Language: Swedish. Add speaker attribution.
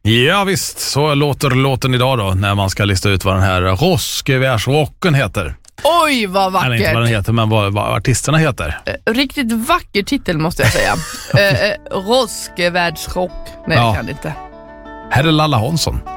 Speaker 1: Ja visst, så låter låten idag då när man ska lista ut vad den här Roskevärdsrocken heter.
Speaker 2: Oj, vad vackert.
Speaker 1: Eller inte vad den heter, men vad artisterna heter.
Speaker 2: Riktigt vacker titel måste jag säga. Roskevärdsrock. Nej, jag kan inte.
Speaker 1: Här är Lalla Hansson.